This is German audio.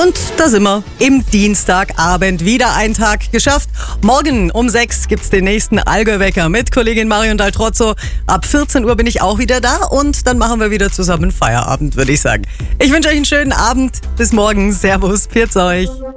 Und da sind wir im Dienstagabend. Wieder ein Tag geschafft. Morgen um 6 gibt's den nächsten Allgäu-Wecker mit Kollegin Marion Daltrozzo. Ab 14 Uhr bin ich auch wieder da und dann machen wir wieder zusammen Feierabend, würde ich sagen. Ich wünsche euch einen schönen Abend. Bis morgen. Servus. Pfiat euch.